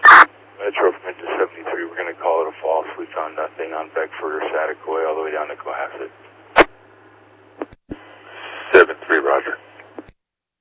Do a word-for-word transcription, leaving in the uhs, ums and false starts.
Metro from engine seventy-three, we're going to call it a false. We found nothing on Beckford or Saticoy all the way down to Cohasset. seven three, roger.